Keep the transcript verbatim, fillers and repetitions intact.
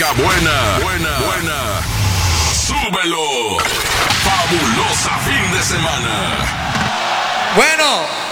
música buena, buena, buena. Súbelo. Fabulosa fin de semana. Bueno.